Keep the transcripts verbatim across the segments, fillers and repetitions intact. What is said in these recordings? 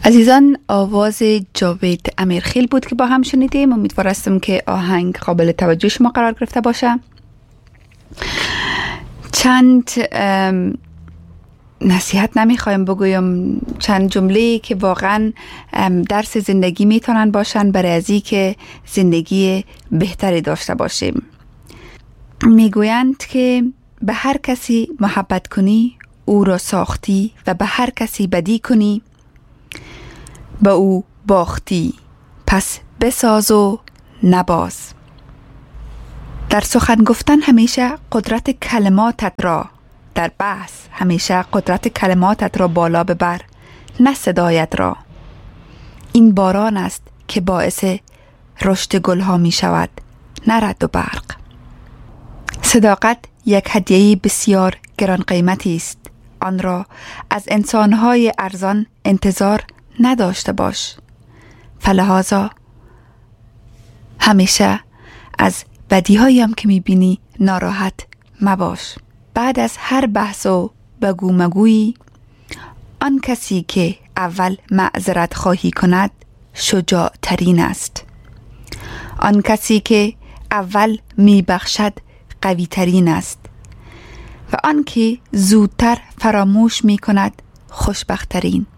عزیزان، آواز جاوید امیرخیل بود که با هم شنیدیم. امیدوار هستم که آهنگ قابل توجه شما قرار گرفته باشه. چند نصیحت نمیخوایم بگویم، چند جمله که واقعا درس زندگی میتونن باشن برای ازی که زندگی بهتری داشته باشیم. میگویند که به هر کسی محبت کنی او را ساختی و به هر کسی بدی کنی به او باختی، پس بساز و نباز. در سخن گفتن همیشه قدرت کلماتت را، در بحث همیشه قدرت کلماتت را بالا ببر، نه صدایت را. این باران است که باعث رشد گلها می شود، نه رعد و برق. صداقت یک هدیه بسیار گران قیمتی است. آن را از انسانهای ارزان انتظار نداشته باش. فلهذا همیشه از بدیهایی هم که میبینی ناراحت مباش. بعد از هر بحث و بگو مگویی، آن کسی که اول معذرت خواهی کند شجاع ترین است. آن کسی که اول میبخشد قوی ترین است و آن که زودتر فراموش میکند خوشبخت ترین.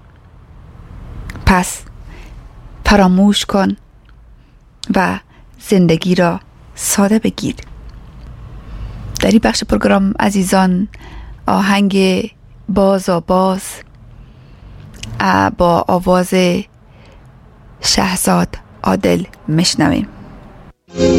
پس فراموش کن و زندگی را ساده بگیر. در این بخش پروگرام عزیزان آهنگ باز و باز با آواز شهزاد عادل میشنویم.